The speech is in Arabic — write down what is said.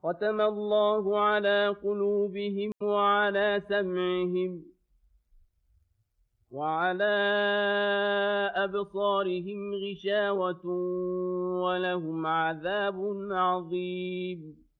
ختم الله على قلوبهم وعلى سمعهم وعلى أبصارهم غشاوة ولهم عذاب عظيم.